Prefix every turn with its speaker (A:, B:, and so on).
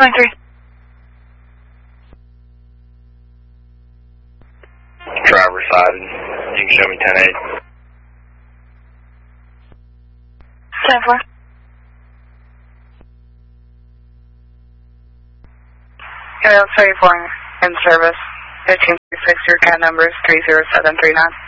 A: 23.
B: Driver side, you can show me 10-8.
A: 10-4. Aerial 34 in service. 1536, your CAT number is 30739.